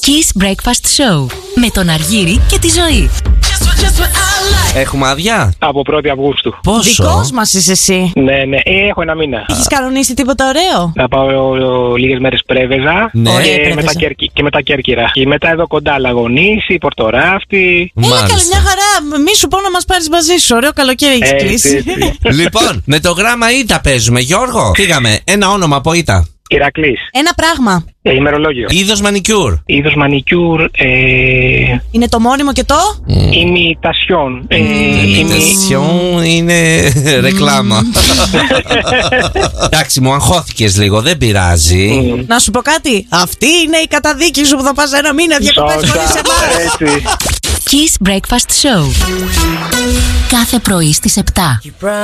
Kiss Breakfast Show με τον Αργύρη και τη Ζωή. Έχουμε άδεια Από 1η Αυγούστου. Πόσο? Δικός μας είσαι εσύ. Ναι, έχω ένα μήνα. Έχεις κανονίσει τίποτα ωραίο? Θα πάω λίγες μέρες Πρέβεζα. Ναι. Ωραία, και, Πρέβεζα. και μετά Κέρκυρα. Και μετά εδώ κοντά Λαγονήσι, Πορτοράφτη. Έλα καλή, μια χαρά. Μη σου πω να μας πάρεις μαζί σου. Ωραίο καλοκαίρι έχεις κλείσει. Λοιπόν, με το γράμμα Ήτα παίζουμε, Γιώργο. Φύγαμε. Ένα όνομα από Ήτα. Ηρακλής. Ένα πράγμα. Ημερολόγιο. Είδος μανικιούρ. Είδος μανικιούρ. Είναι το μόνιμο και το? Ημιτασιόν. Ημιτασιόν είναι ρεκλάμα. Εντάξει, μου αγχώθηκες λίγο, δεν πειράζει. Να σου πω κάτι. Αυτή είναι η καταδίκη σου που θα πας ένα μήνα διακοπές χωρίς εμάς. Έτσι. Kiss Breakfast Show. Κάθε πρωί στις 7.